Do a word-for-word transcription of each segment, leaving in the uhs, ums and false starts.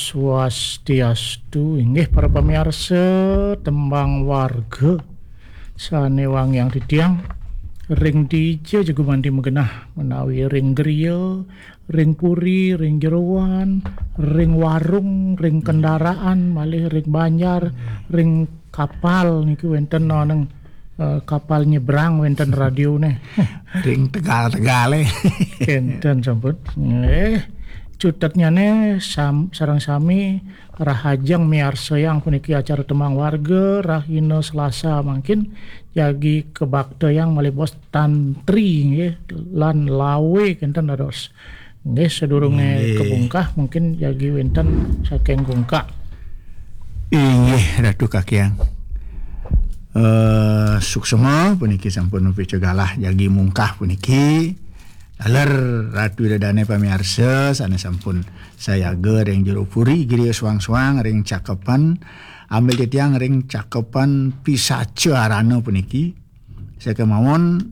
Swastiastu. Inggih para pamirsa, tembang warga sane wang yang ditiang ring dija juga mandi megenah menawi ring griya, ring puri, ring jeroan, ring warung, ring kendaraan, malih ring banjar, ring kapal niku wenten nang uh, kapal nyebrang wenten radio ne. Ring Tegal-Tegale. Enten sampun. Eh cutetnya ne sam, sarang sami rahajang miarsa yang puniki acara tembang warga rahina Selasa mungkin jagi kebakta yang malibos tantri nggih lan lawe kenten dados nggih sedurunge kebungkah mungkin jagi wenten saking gungka. Inggih Ratu Kakiang. Eh suksema puniki sampun picegalah jagi mungkah puniki. Alar Ratu Dadane pamirsa sana sampun saya ge ring jero puri griya suang-suang ring cakepan ambil titiang ring cakepan pisaca arana puniki saya kemawon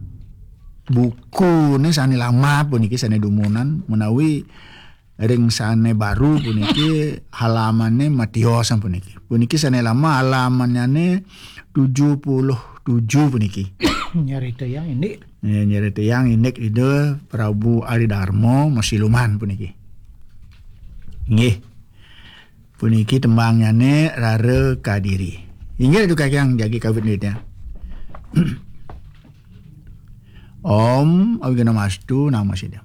buku ne sane lama puniki sane dumunan menawi ring sane baru puniki halamannya matiosan puniki puniki sane lama halamannya ne tujuh puluh tujuh puniki nyari tayang ini ya, nyari tayang indek ide Prabu Aridarmo Masiluman puniki nggih puniki tembangnya ne Rare Kadiri inggih itu kakang jagi kawitnya Om Awigana Mastu nama sidam